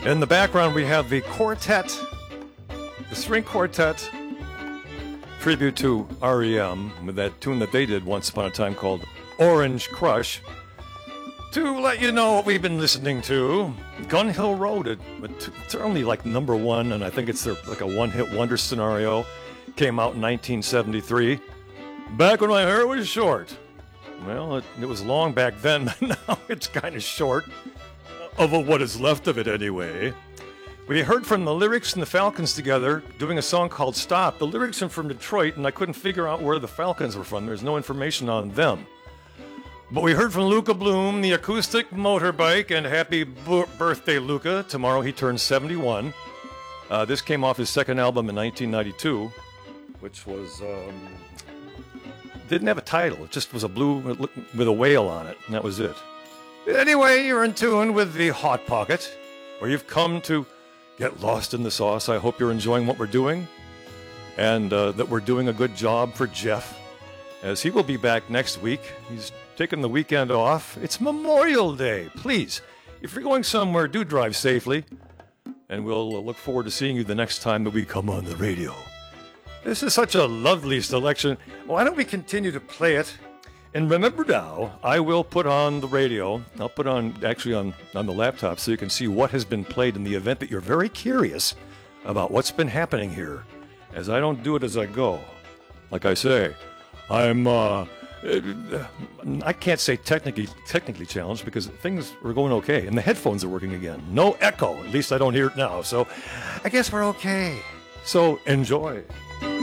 In the background, we have the quartet, the string quartet, tribute to REM with that tune that they did once upon a time called Orange Crush. To let you know what we've been listening to, Gun Hill Road, it's only like number one, and I think it's like a one-hit wonder scenario. Came out in 1973, back when my hair was short. Well, it was long back then, but now it's kind of short, of what is left of it anyway. We heard from the Lyrics and the Falcons together doing a song called Stop. The Lyrics are from Detroit, and I couldn't figure out where the Falcons were from. There's no information on them. But we heard from Luca Bloom, the acoustic motorbike, and happy birthday, Luca. Tomorrow he turns 71. This came off his second album in 1992, which was, didn't have a title. It just was a blue with a whale on it, and that was it. Anyway, you're in tune with the Hot Pocket, where you've come to get lost in the sauce. I hope you're enjoying what we're doing, and that we're doing a good job for Jeff, as he will be back next week. He's taking the weekend off. It's Memorial Day. Please, if you're going somewhere, do drive safely, and we'll look forward to seeing you the next time that we come on the radio. This is such a lovely selection. Why don't we continue to play it? And remember now, I will put on the radio. I'll put on, actually on the laptop, so you can see what has been played in the event that you're very curious about what's been happening here, as I don't do it as I go. Like I say, I can't say technically challenged, because things were going okay, and the headphones are working again. No echo, at least I don't hear it now, so I guess we're okay. So enjoy.